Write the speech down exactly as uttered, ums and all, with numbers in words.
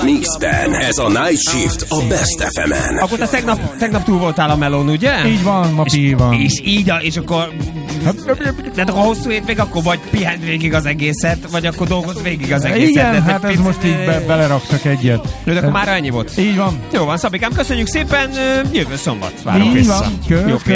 Mixben, ez a Night Shift a Best ef emen. Akkor te tegnap, tegnap túl voltál a melón, ugye? Így van, ma és, van. És így, a, és akkor... De akkor a hosszú hétvég, akkor vagy pihent végig az egészet, vagy akkor dolgoz végig az egészet. Igen, de hát ez picit, most így be, beleraktak egyet. De akkor már ennyi volt. Így van. Jó van, Szabikám, köszönjük szépen, jövő szombat várok így vissza. Van. Kö- Jó